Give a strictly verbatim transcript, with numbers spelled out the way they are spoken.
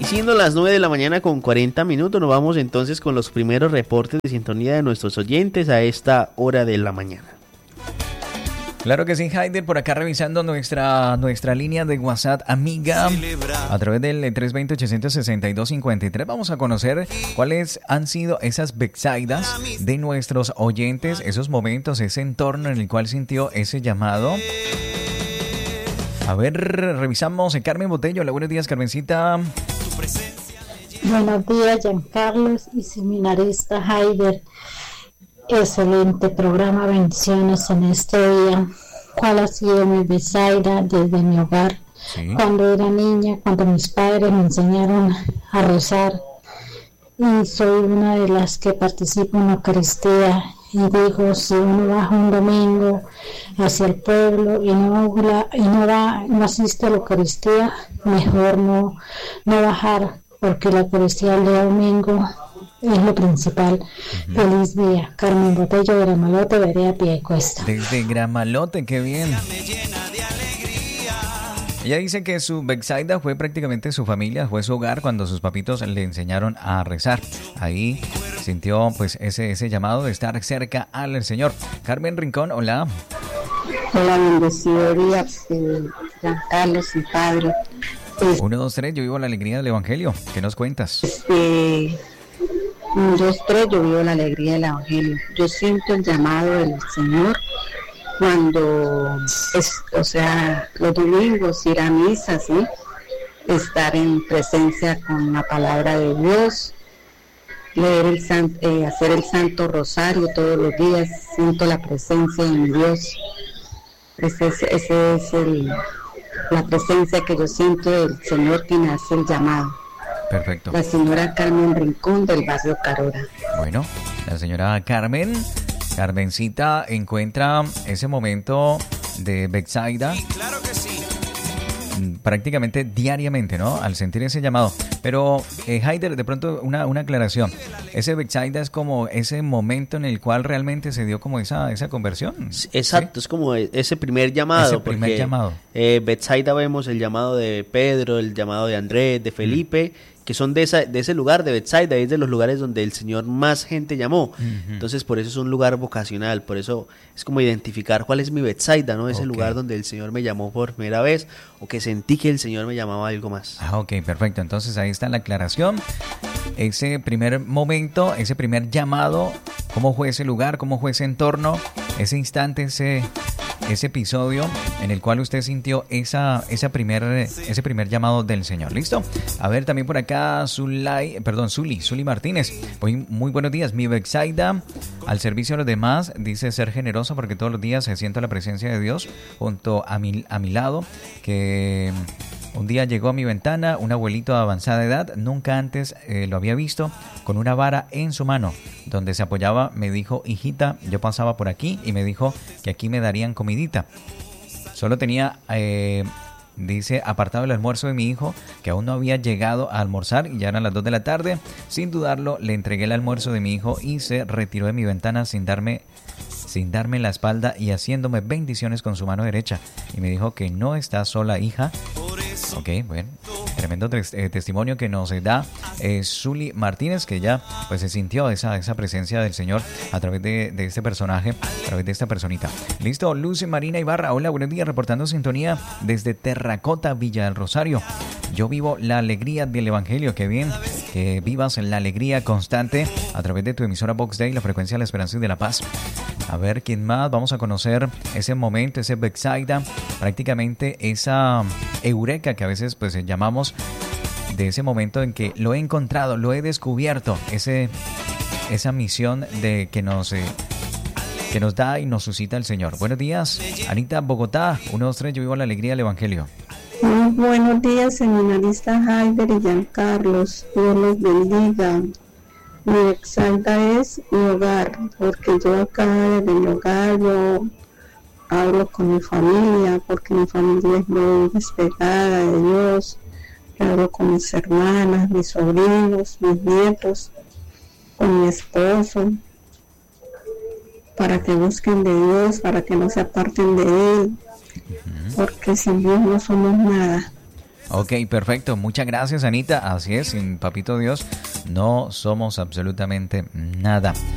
Siendo las nueve de la mañana con cuarenta minutos, nos vamos entonces con los primeros reportes de sintonía de nuestros oyentes a esta hora de la mañana. Claro que sí, Haider, por acá revisando nuestra, nuestra línea de WhatsApp amiga a través del tres dos cero, ocho seis dos, cinco tres. Vamos a conocer cuáles han sido esas becsaidas de nuestros oyentes, esos momentos, ese entorno en el cual sintió ese llamado. A ver, revisamos. Carmen Botello. Hola, buenos días, Carmencita. Buenos días, Giancarlos y seminarista Haider. Excelente programa, bendiciones en este día. ¿Cuál ha sido mi besaida desde mi hogar? Sí. Cuando era niña, cuando mis padres me enseñaron a rezar, y soy una de las que participo en la Eucaristía, y digo, si uno baja un domingo hacia el pueblo y no, y no, va, no asiste a la Eucaristía, mejor no, no bajar, porque la Eucaristía el día domingo es lo principal. Uh-huh. Feliz día. Carmen Botello de Gramalote, vereda Piedecuesta. Desde Gramalote, qué bien. Ella dice que su becsaida fue prácticamente su familia, fue su hogar cuando sus papitos le enseñaron a rezar. Ahí sintió pues ese, ese llamado de estar cerca al Señor. Carmen Rincón, hola. Hola, bendecido día, eh, Carlos y Padre. Eh, Uno, dos, tres, yo vivo la alegría del Evangelio. ¿Qué nos cuentas? Este... Dos, tres, yo vivo la alegría del Evangelio. Yo siento el llamado del Señor cuando, es, o sea, los domingos ir a misa, ¿sí? Estar en presencia con la palabra de Dios, leer el san, eh, hacer el Santo Rosario todos los días. Siento la presencia de mi Dios. Ese es, ese es el, la presencia que yo siento del Señor que me hace el llamado. Perfecto. La señora Carmen Rincón del barrio Carora. Bueno, la señora Carmen, Carmencita encuentra ese momento de becsaida. Claro que sí. Prácticamente diariamente, ¿no? Al sentir ese llamado. Pero, eh, Haider, de pronto una, una aclaración. Ese becsaida es como ese momento en el cual realmente se dio como esa, esa conversión. Exacto, ¿sí? Es como ese primer llamado. Ese primer porque, llamado. Eh, becsaida vemos el llamado de Pedro, el llamado de Andrés, de Felipe, mm. que son de, esa, de ese lugar de Betsaida, es de los lugares donde el Señor más gente llamó. Uh-huh. Entonces, por eso es un lugar vocacional, por eso es como identificar cuál es mi Betsaida, ¿no? Ese okay. lugar donde el Señor me llamó por primera vez o que sentí que el Señor me llamaba a algo más. Ah, ok, perfecto. Entonces, ahí está la aclaración. Ese primer momento, ese primer llamado, cómo fue ese lugar, cómo fue ese entorno, ese instante, ese... ese episodio en el cual usted sintió esa, esa primer, ese primer llamado del Señor. ¿Listo? A ver, también por acá Zulay, perdón, Zuli, Zuli Martínez. Muy, muy buenos días. Mi becsaida al servicio de los demás dice ser generoso porque todos los días se siento la presencia de Dios junto a mi, a mi lado, que un día llegó a mi ventana un abuelito de avanzada edad, nunca antes eh, lo había visto, con una vara en su mano, donde se apoyaba. Me dijo, hijita, yo pasaba por aquí, y me dijo que aquí me darían comidita. Solo tenía, eh, dice, apartado el almuerzo de mi hijo, que aún no había llegado a almorzar, y ya eran las dos de la tarde. Sin dudarlo, le entregué el almuerzo de mi hijo y se retiró de mi ventana sin darme... sin darme la espalda y haciéndome bendiciones con su mano derecha. Y me dijo que no está sola, hija. Ok, bueno, tremendo tes- eh, testimonio que nos da eh, Zuli Martínez, que ya pues se sintió esa, esa presencia del Señor a través de, de este personaje, a través de esta personita. Listo, Luz Marina Ibarra, hola, buenos días, reportando sintonía desde Terracota, Villa del Rosario. Yo vivo la alegría del Evangelio, qué bien, que vivas la alegría constante a través de tu emisora Vox Day, la frecuencia de la esperanza y de la paz. A ver, ¿quién más? Vamos a conocer ese momento, ese becsaida, prácticamente esa eureka que a veces pues llamamos, de ese momento en que lo he encontrado, lo he descubierto, ese, esa misión de que nos, eh, que nos da y nos suscita el Señor. Buenos días, Anita, Bogotá, uno, dos, tres, yo vivo la alegría del Evangelio. Muy buenos días, seminarista Haider y Giancarlos, Dios los bendiga. Mi exalta es mi hogar, porque yo acá desde mi hogar yo hablo con mi familia, porque mi familia es muy despegada de Dios. Yo hablo con mis hermanas, mis sobrinos, mis nietos, con mi esposo, para que busquen de Dios, para que no se aparten de Él, porque sin Dios no somos nada. Ok, perfecto. Muchas gracias, Anita. Así es, sin Papito Dios no somos absolutamente nada.